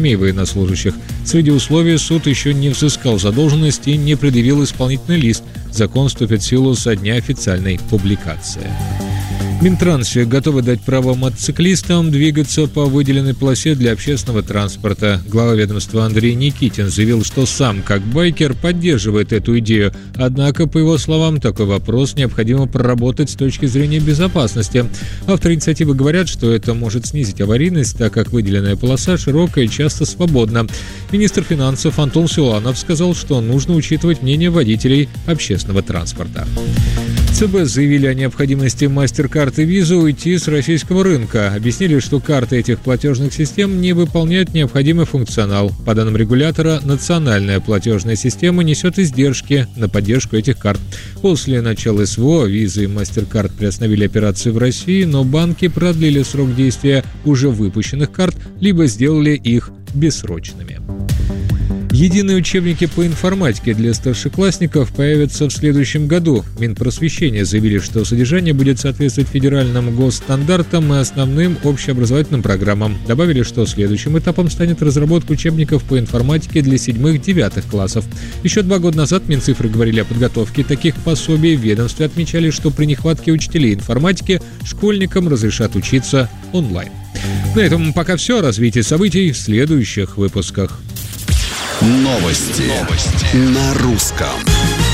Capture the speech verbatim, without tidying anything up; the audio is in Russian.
семей военнослужащих. Среди условий суд еще не взыскал задолженность и не предъявил исполнительный лист. Закон вступит в силу со дня официальной публикации. Минтранс готовы дать право мотоциклистам двигаться по выделенной полосе для общественного транспорта. Глава ведомства Андрей Никитин заявил, что сам, как байкер, поддерживает эту идею. Однако, по его словам, такой вопрос необходимо проработать с точки зрения безопасности. Авторы инициативы говорят, что это может снизить аварийность, так как выделенная полоса широкая и часто свободна. Министр финансов Антон Силуанов сказал, что нужно учитывать мнение водителей общественного транспорта. ЦБ заявили о необходимости MasterCard и Visa уйти с российского рынка. Объяснили, что карты этих платежных систем не выполняют необходимый функционал. По данным регулятора, национальная платежная система несет издержки на поддержку этих карт. После начала СВО Visa и MasterCard приостановили операции в России, но банки продлили срок действия уже выпущенных карт, либо сделали их бессрочными. Единые учебники по информатике для старшеклассников появятся в следующем году. Минпросвещения заявили, что содержание будет соответствовать федеральным госстандартам и основным общеобразовательным программам. Добавили, что следующим этапом станет разработка учебников по информатике для седьмых-девятых классов. Еще два года назад Минцифры говорили о подготовке таких пособий. В ведомстве отмечали, что при нехватке учителей информатики школьникам разрешат учиться онлайн. На этом пока все. Развитие событий в следующих выпусках. Новости, Новости. На русском.